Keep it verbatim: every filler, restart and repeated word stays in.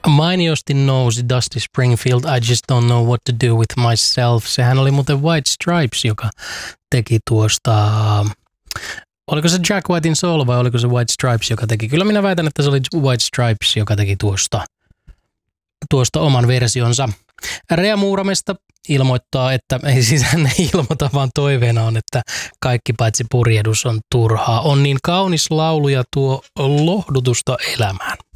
Mainiosti nousi Dusty Springfield, I just don't know what to do with myself. Sehän oli muuten White Stripes, joka teki tuosta, oliko se Jack Whitein Soul vai oliko se White Stripes, joka teki? Kyllä minä väitän, että se oli White Stripes, joka teki tuosta, tuosta oman versionsa. Rea Muuramesta ilmoittaa, että ei siis hän ei ilmoita, vaan toiveena on, että kaikki paitsi purjehdus on turhaa. On niin kaunis laulu ja tuo lohdutusta elämään.